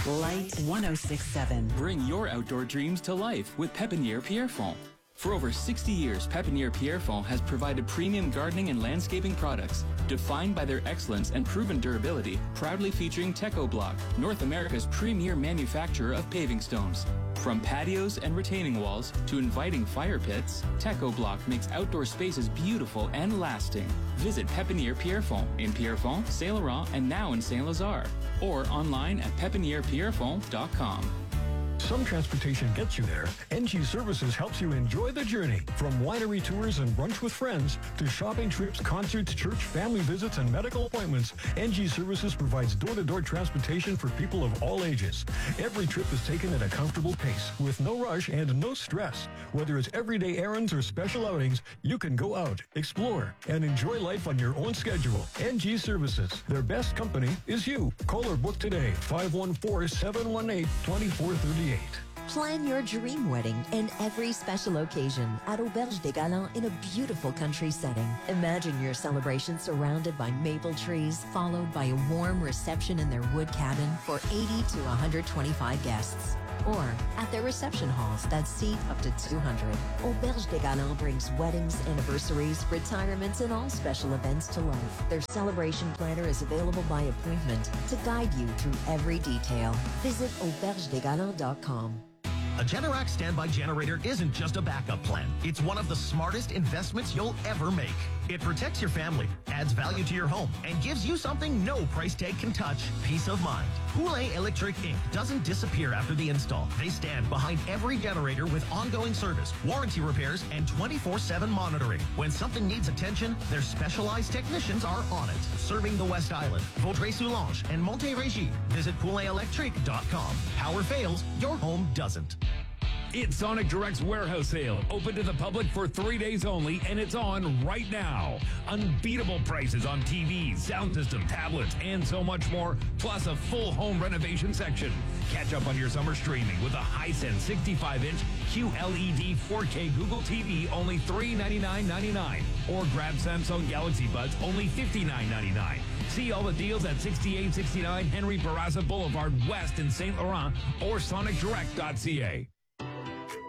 Light 1067. Bring your outdoor dreams to life with Pépinière Pierrefonds. For over 60 years, Pépinière Pierrefonds has provided premium gardening and landscaping products, defined by their excellence and proven durability, proudly featuring TechoBlock, North America's premier manufacturer of paving stones. From patios and retaining walls to inviting fire pits, TechoBlock makes outdoor spaces beautiful and lasting. Visit Pépinière Pierrefonds in Pierrefonds, Saint-Laurent, and now in Saint-Lazare, or online at pepinierpierrefonds.com. Some transportation gets you there. NG Services helps you enjoy the journey. From winery tours and brunch with friends to shopping trips, concerts, church, family visits, and medical appointments, NG Services provides door-to-door transportation for people of all ages. Every trip is taken at a comfortable pace with no rush and no stress. Whether it's everyday errands or special outings, you can go out, explore, and enjoy life on your own schedule. NG Services. Their best company is you. Call or book today. 514-718-2438. Plan your dream wedding and every special occasion at Auberge des Galants in a beautiful country setting. Imagine your celebration surrounded by maple trees, followed by a warm reception in their wood cabin for 80 to 125 guests. Or at their reception halls that seat up to 200. Auberge des Galants brings weddings, anniversaries, retirements, and all special events to life. Their celebration planner is available by appointment to guide you through every detail. Visit aubergedesgalants.com. A Generac standby generator isn't just a backup plan. It's one of the smartest investments you'll ever make. It protects your family, adds value to your home, and gives you something no price tag can touch: peace of mind. Poulet Electric Inc. doesn't disappear after the install. They stand behind every generator with ongoing service, warranty repairs, and 24/7 monitoring. When something needs attention, their specialized technicians are on it. Serving the West Island, Vaudreuil-Soulanges, and Montérégie. Visit pouletelectric.com. Power fails, your home doesn't. It's Sonic Direct's warehouse sale, open to the public for 3 days only, and it's on right now. Unbeatable prices on TVs, sound system, tablets, and so much more, plus a full home renovation section. Catch up on your summer streaming with a Hisense 65-inch QLED 4K Google TV, only $399.99, or grab Samsung Galaxy Buds, only $59.99. See all the deals at 6869 Henry Barraza Boulevard West in Saint Laurent or sonicdirect.ca.